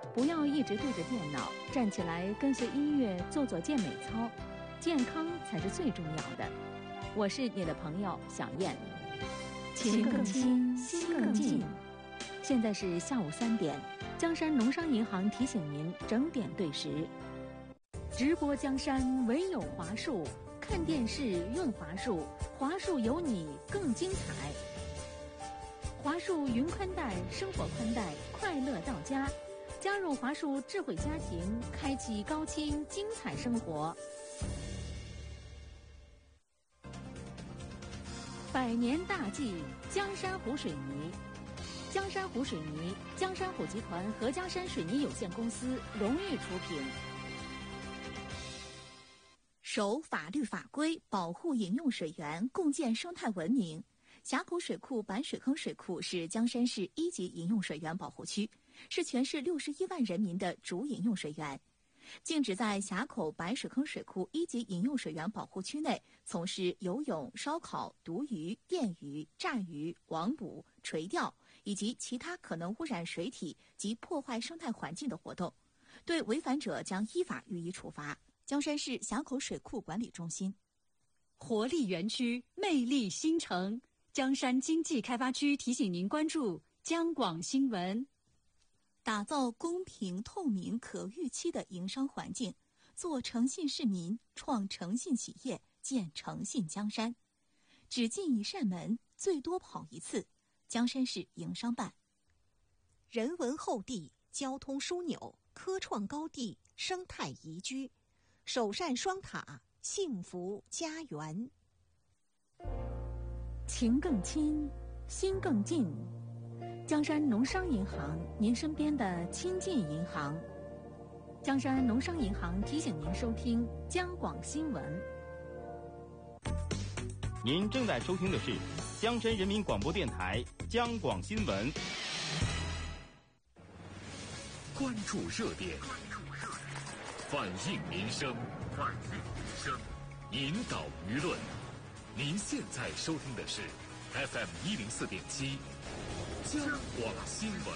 不要一直对着电脑，站起来跟随音乐做做健美操，健康才是最重要的。我是你的朋友小燕。情更亲，心更近。现在是下午3点，江山农商银行提醒您整点对时。直播江山唯有华数，看电视用华数，华数有你更精彩。华数云宽带，生活宽带，快乐到家。加入华数智慧家庭，开启高清精彩生活。100年大计，江山湖水泥。江山湖水泥，江山湖集团和江山水泥有限公司荣誉出品。 守法律法规，保护饮用水源，共建生态文明。峡口水库板水坑水库是江山市1级饮用水源保护区，是全市61万人民的主饮用水源。禁止在峡口板水坑水库1级饮用水源保护区内从事游泳、烧烤、毒鱼、电鱼、炸鱼、网捕、垂钓以及其他可能污染水体及破坏生态环境的活动，对违反者将依法予以处罚。江山市峡口水库管理中心。 活力园区，魅力新城。江山经济开发区提醒您关注江广新闻。 打造公平、透明、可预期的营商环境，做诚信市民，创诚信企业，建诚信江山。只进一扇门，最多跑一次。江山市营商办。 人文厚地，交通枢纽，科创高地，生态宜居，首善双塔，幸福家园。 情更亲，心更近。江山农商银行，您身边的亲近银行。江山农商银行提醒您收听江广新闻。 您正在收听的是江山人民广播电台江广新闻。 关注热点，反映民生，引导舆论。您现在收听的是 FM 104.7江广新闻。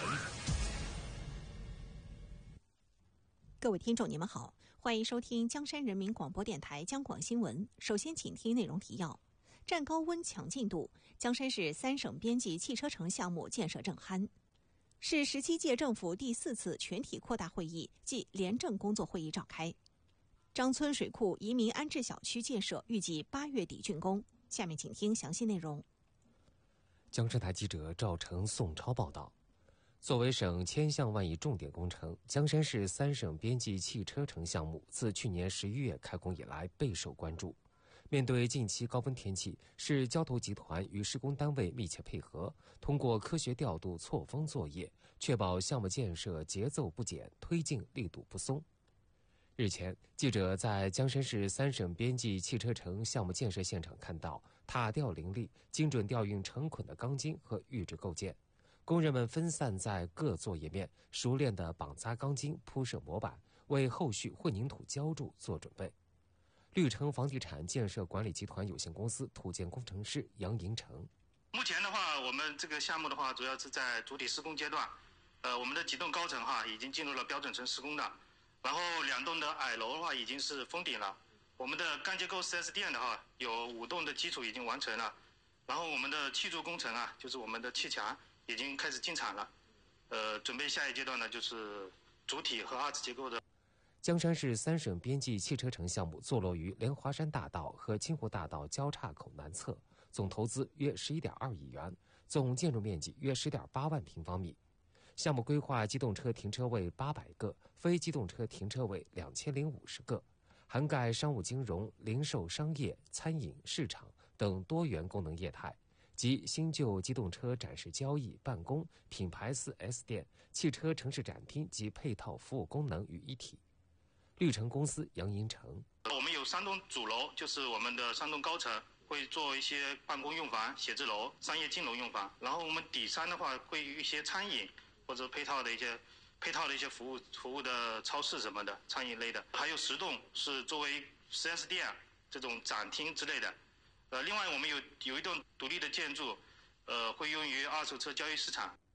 各位听众你们好，欢迎收听江山人民广播电台江广新闻。首先请听内容提要。占高温抢进度，江山市3省边际汽车城项目建设正酣。市17届政府第4次全体扩大会议暨廉政工作会议召开。张村水库移民安置小区建设预计8月底竣工。下面请听详细内容。 江山台记者赵成、宋超报道。作为省千项万亿重点工程，江山市3省边际汽车城项目自去年11月开工以来备受关注。面对近期高温天气，市交投集团与施工单位密切配合，通过科学调度错峰作业，确保项目建设节奏不减，推进力度不松。日前，记者在江山市3省边际汽车城项目建设现场看到塔吊林立、精准吊运成捆的钢筋和预制构件，工人们分散在各作业面，熟练地绑扎钢筋、铺设模板，为后续混凝土浇筑做准备。绿城房地产建设管理集团有限公司土建工程师杨银成。 目前的话，我们这个项目的话，主要是在主体施工阶段。我们的几栋高层已经进入了标准层施工的，然后2栋的矮楼的话已经是封顶了。我们的干结构 4S 店的话，有5栋的基础已经完成了。然后我们的砌筑工程就是我们的砌墙已经开始进场了。准备下一阶段呢，就是主体和2次结构的。 江山市3省边际汽车城项目坐落于莲华山大道和清湖大道交叉口南侧，总投资约11.2亿元，总建筑面积约10.8万平方米。项目规划机动车停车位800个，非机动车停车位2050个，涵盖商务金融、零售商业、餐饮、市场等多元功能业态，及新旧机动车展示交易、办公、品牌4S 店、汽车城市展厅及配套服务功能于一体。绿城公司杨银成。 我们有3栋主楼，就是我们的3栋高层，会做一些办公用房、写字楼、商业金融用房。然后我们底3的话，会有一些餐饮或者配套的一些服务的超市什么的，餐饮类的。还有10栋是作为 4S 店这种展厅之类的。另外我们有一栋独立的建筑，会用于二手车交易市场。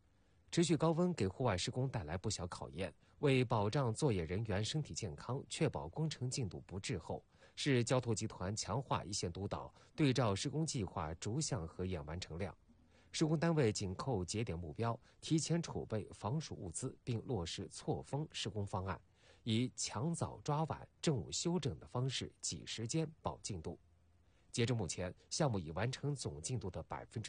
持续高温给户外施工带来不小考验，为保障作业人员身体健康，确保工程进度不滞后，市交拓集团强化一线督导，对照施工计划逐项核验完成量。施工单位紧扣节点目标，提前储备防暑物资，并落实错峰施工方案，以抢早抓晚、正午休整的方式挤时间保进度。截至目前，项目已完成总进度的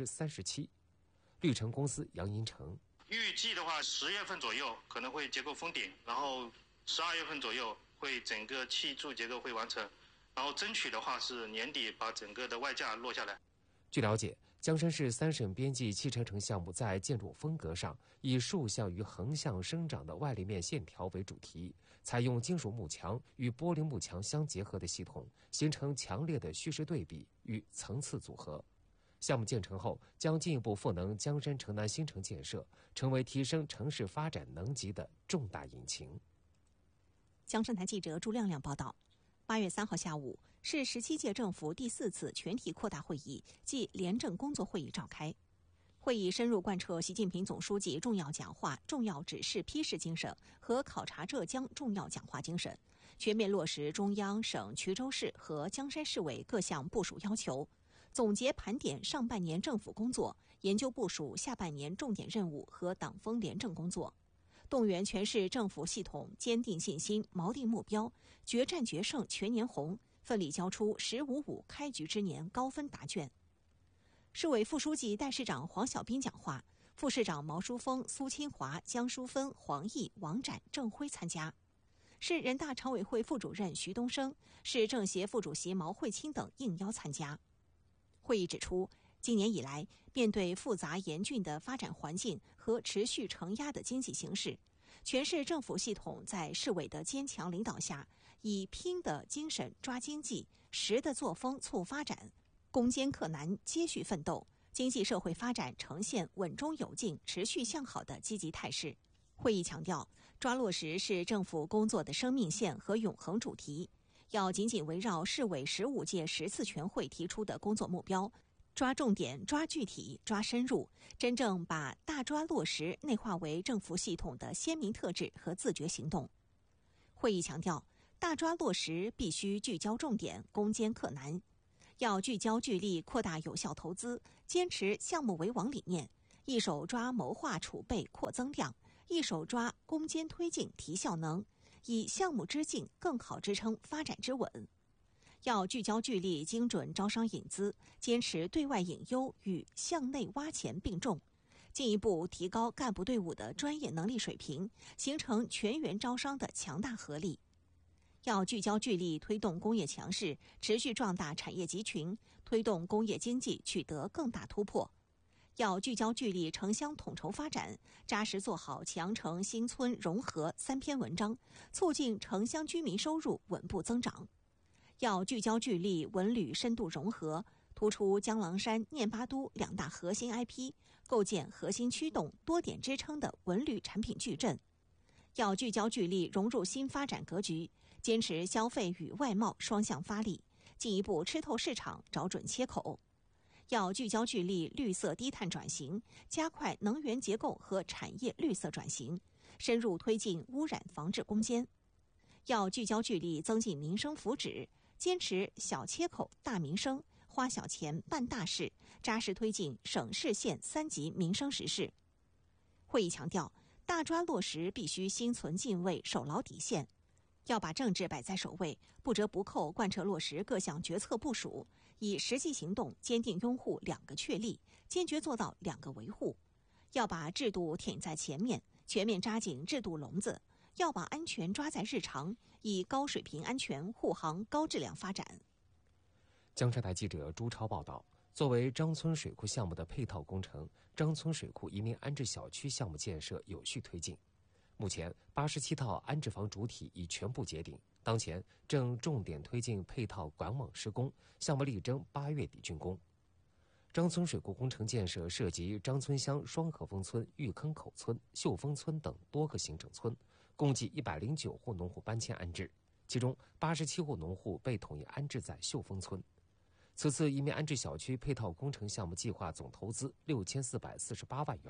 37%。绿城公司杨银成。 预计的话，10月份左右可能会结构封顶，然后12月份左右会整个砌筑结构会完成，然后争取的话是年底把整个的外架落下来。 据了解，江山市3省边际汽车城项目在建筑风格上以竖向与横向生长的外立面线条为主题，采用金属幕墙与玻璃幕墙相结合的系统，形成强烈的虚实对比与层次组合。项目建成后，将进一步赋能江山城南新城建设，成为提升城市发展能级的重大引擎。 江山台记者朱亮亮报道，8月3号下午，市17届政府第4次全体扩大会议暨廉政工作会议召开。会议深入贯彻习近平总书记重要讲话、重要指示批示精神和考察浙江重要讲话精神，全面落实中央、省、衢州市和江山市委各项部署要求，总结盘点上半年政府工作，研究部署下半年重点任务和党风廉政工作，动员全市政府系统坚定信心、锚定目标，决战决胜全年红，奋力交出“10-5-5”开局之年高分答卷。市委副书记、代市长黄小斌讲话，副市长毛淑峰、苏清华、江淑芬、黄毅、王展、郑辉参加。市人大常委会副主任徐东升、市政协副主席毛慧清等应邀参加。会议指出，今年以来，面对复杂严峻的发展环境和持续承压的经济形势，全市政府系统在市委的坚强领导下，以拼的精神抓经济，实的作风促发展，攻坚克难，接续奋斗，经济社会发展呈现稳中有进、持续向好的积极态势。会议强调，抓落实是政府工作的生命线和永恒主题，要紧紧围绕市委15届10次全会提出的工作目标，抓重点、抓具体、抓深入，真正把大抓落实内化为政府系统的鲜明特质和自觉行动。会议强调，大抓落实必须聚焦重点，攻坚克难，要聚焦聚力扩大有效投资，坚持项目为王理念，一手抓谋划储备扩增量，一手抓攻坚推进提效能，以项目之进更好支撑发展之稳。要聚焦聚力精准招商引资，坚持对外引优与向内挖潜并重，进一步提高干部队伍的专业能力水平，形成全员招商的强大合力。要聚焦聚力推动工业强势，持续壮大产业集群，推动工业经济取得更大突破。要聚焦聚力城乡统筹发展，扎实做好强城新村融合3篇文章，促进城乡居民收入稳步增长。要聚焦聚力文旅深度融合，突出江郎山、念巴都2大核心 IP， 构建核心驱动、多点支撑的文旅产品矩阵。要聚焦聚力融入新发展格局，坚持消费与外贸双向发力，进一步吃透市场，找准切口。要聚焦聚力绿色低碳转型，加快能源结构和产业绿色转型，深入推进污染防治攻坚。要聚焦聚力增进民生福祉，坚持小切口大民生，花小钱办大事，扎实推进省市县3级民生实事。会议强调，大抓落实必须心存敬畏，守牢底线，要把政治摆在首位，不折不扣贯彻落实各项决策部署，以实际行动坚定拥护2个确立，坚决做到2个维护。要把制度挺在前面，全面扎紧制度笼子，要把安全抓在日常，以高水平安全护航高质量发展。 江山台记者朱超报道，作为张村水库项目的配套工程，张村水库移民安置小区项目建设有序推进。目前87套安置房主体已全部结顶，当前正重点推进配套管网施工，项目力争8月底竣工。张村水库工程建设涉及张村乡双河峰村、玉坑口村、秀峰村等多个行政村，共计109户农户搬迁安置，其中87户农户被统一安置在秀峰村。此次移民安置小区配套工程项目计划总投资6448万元，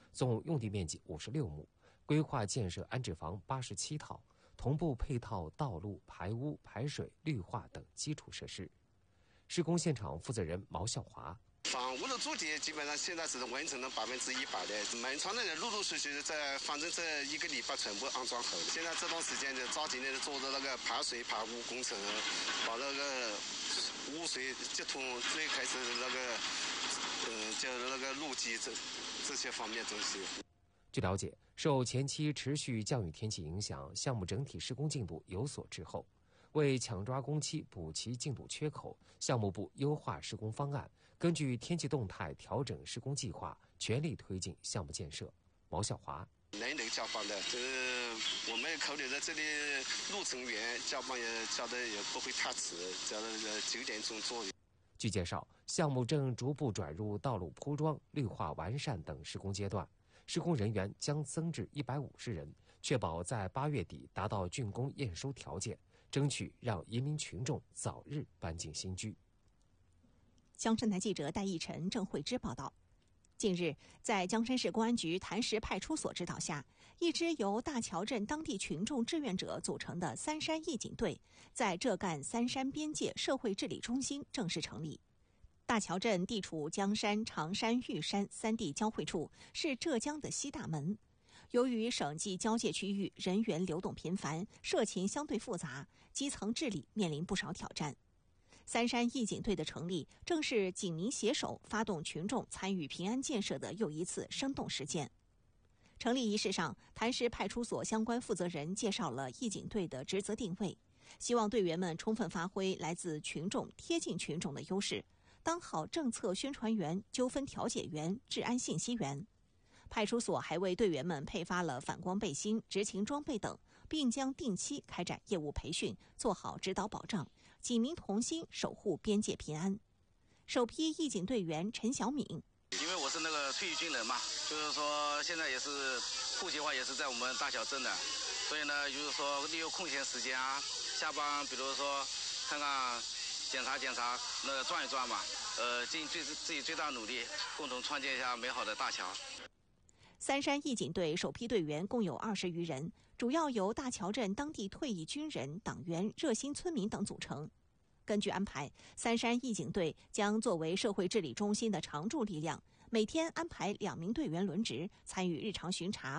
总用地面积56亩，规划建设安置房87套，同步配套道路、排污、排水、绿化等基础设施。施工现场负责人毛孝华。 房屋的主体基本上现在是完成了100%的，门窗的陆陆续续在反正这1个礼拜全部安装好了。现在这段时间就抓紧的做的那个排水排污工程，把那个污水接通，最开始那个就那个路基这些方面东西。 据了解，受前期持续降雨天气影响，项目整体施工进度有所滞后。为抢抓工期补齐进度缺口，项目部优化施工方案，根据天气动态调整施工计划，全力推进项目建设。毛孝华： 能加班的，我们考虑在这里路程远，加班也加的也不会太迟，加到9点钟左右。 据介绍，项目正逐步转入道路铺装、绿化完善等施工阶段，施工人员将增至150人，确保在8月底达到竣工验收条件，争取让移民群众早日搬进新居。 江山台记者戴义晨、郑慧芝报道。近日，在江山市公安局坛石派出所指导下，一支由大桥镇当地群众志愿者组成的三山义警队，在浙赣三山边界社会治理中心正式成立。大桥镇地处江山、常山、玉山三地交汇处，是浙江的西大门。由于省际交界区域人员流动频繁，社情相对复杂，基层治理面临不少挑战。三山义警队的成立，正是警民携手发动群众参与平安建设的又一次生动实践。成立仪式上，坛石派出所相关负责人介绍了义警队的职责定位，希望队员们充分发挥来自群众、贴近群众的优势，当好政策宣传员、纠纷调解员、治安信息员。派出所还为队员们配发了反光背心、执勤装备等，并将定期开展业务培训，做好指导保障，警民同心，守护边界平安。首批义警队员陈小敏： 因为我是那个退役军人嘛，就是说现在也是户籍化也是在我们大小镇的，所以呢，就是说利用空闲时间啊，下班比如说看看检查，那个转一转嘛，尽自己最大努力，共同创建一下美好的大桥。 三山义警队首批队员共有20余人，主要由大桥镇当地退役军人、党员、热心村民等组成。根据安排，三山义警队将作为社会治理中心的常驻力量，每天安排2名队员轮值，参与日常巡查、